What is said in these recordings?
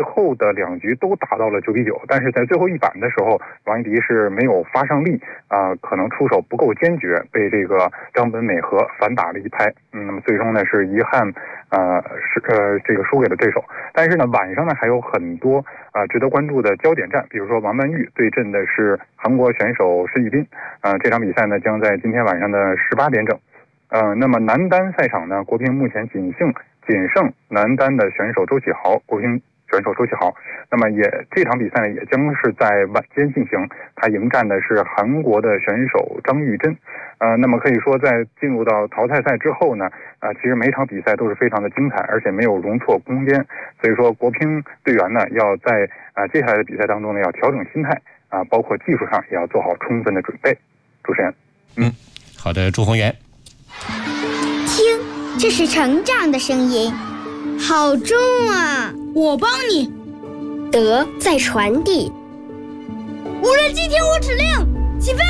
后的2局都打到了9-9，但是在最后一板的时候，王艺迪是没有发上力，可能出手不够坚决，被这个张本美和反打了一拍。那么最终呢是遗憾，这个输给了对手。但是呢，晚上呢还有很多值得关注的焦点战，比如说王曼玉对阵的是韩国选手施玉斌，这场比赛呢将在今天晚上的18点整。那么男单赛场呢，国乒目前仅剩男单的选手周启豪，国乒选手周启豪。那么这场比赛呢，也将是在晚间进行，他迎战的是韩国的选手张玉珍。那么可以说，在进入到淘汰赛之后呢，其实每场比赛都是非常的精彩，而且没有容错空间。所以说，国乒队员呢，要在接下来的比赛当中呢，要调整心态包括技术上也要做好充分的准备。主持人， 好的，朱宏元。 听，这是成长的声音，好重啊！ 我帮你。 德在传递。 无人机听我指令，起飞！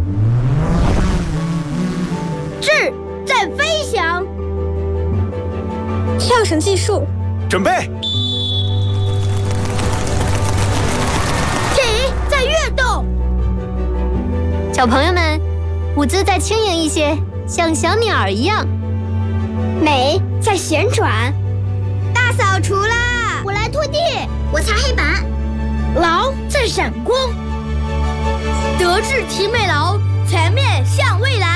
智在飞翔。 跳绳计数， 准备。 体在跃动。 小朋友们，舞姿再轻盈一些，像小鸟一样。 美在旋转。 大扫除啦！我来拖地， 我擦黑板。 劳在闪光。德智体美劳，全面向未来。